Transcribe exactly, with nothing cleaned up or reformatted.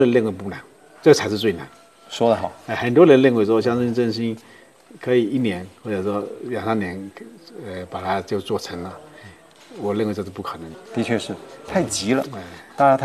认为不难，这才是最难。 说得好。 哎，很多人认为说乡村振兴可以一年或者说两三年，呃，把它就做成了。我认为这是不可能的。 的确是太急了，大家太。